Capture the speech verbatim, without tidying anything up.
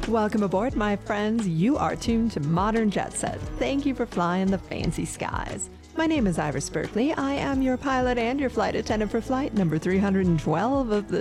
Welcome aboard, my friends. You are tuned to Modern Jet Set. Thank you for flying the fancy skies. My name is Iris Berkeley. I am your pilot and your flight attendant for flight number three hundred twelve of the